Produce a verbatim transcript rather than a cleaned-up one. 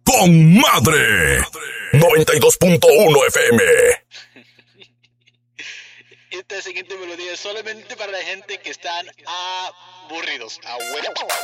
con madre. noventa y dos punto uno F M. Esta siguiente melodía es solamente para la gente que están aburridos. A huevo.